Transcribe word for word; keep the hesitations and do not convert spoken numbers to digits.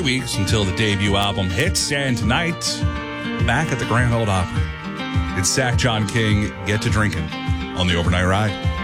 weeks until the debut album hits, and tonight, back at the Grand Ole Opry. It's Zach John King, Get to Drinking on the Overnight Ride.